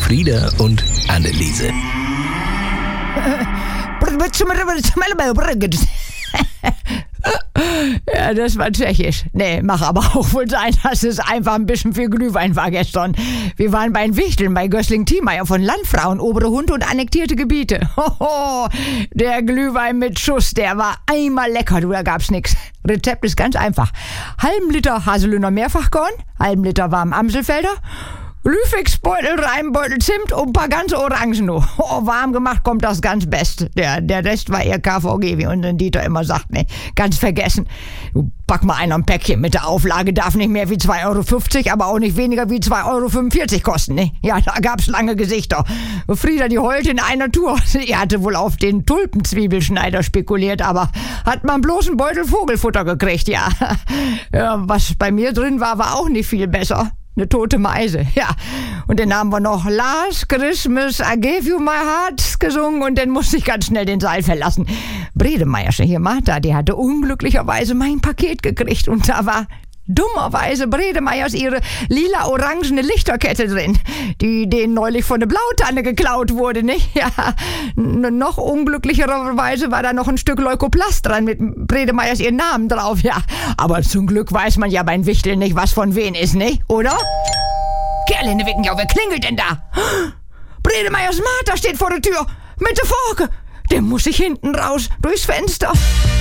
Frieda und Anneliese. Ja, das war tschechisch. Nee, mag aber auch wohl sein, dass es einfach ein bisschen viel Glühwein war gestern. Wir waren bei den Wichteln bei Gößling-Thiemeyer von Landfrauen, obere Hunde und annektierte Gebiete. Hoho, der Glühwein mit Schuss, der war einmal lecker, du, da gab's nix. Rezept ist ganz einfach. Halben Liter Haselüner Mehrfachkorn, halben Liter warmen Amselfelder, Glühfixbeutel, Reimbeutel Zimt und ein paar ganze Orangen. Oh, warm gemacht kommt das ganz Beste. Der Rest war eher KVG, wie unser Dieter immer sagt. Ne, ganz vergessen. Du, pack mal einer ein Päckchen mit der Auflage, darf nicht mehr wie 2,50 €, aber auch nicht weniger wie 2,45 € kosten. Ne? Ja, da gab's lange Gesichter. Frieda, die heulte in einer Tour. Sie hatte wohl auf den Tulpenzwiebelschneider spekuliert, aber hat man bloß einen Beutel Vogelfutter gekriegt, ja. Ja, was bei mir drin war, war auch nicht viel besser. Eine tote Meise, ja. Und dann haben wir noch Last Christmas, I gave you my heart gesungen und dann musste ich ganz schnell den Saal verlassen. Bredemeiersche hier, Martha, die hatte unglücklicherweise mein Paket gekriegt und da war dummerweise Bredemeyers ihre lila-orangene Lichterkette drin, die denen neulich von der Blautanne geklaut wurde, nicht? Ja, noch unglücklicherweise war da noch ein Stück Leukoplast dran mit Bredemeyers ihren Namen drauf, ja. Aber zum Glück weiß man ja beim Wichteln nicht, was von wen ist, nicht? Oder? Kerline wicken ja, wer klingelt denn da? Bredemeyers Martha steht vor der Tür mit der Forke. Der muss sich hinten raus, durchs Fenster.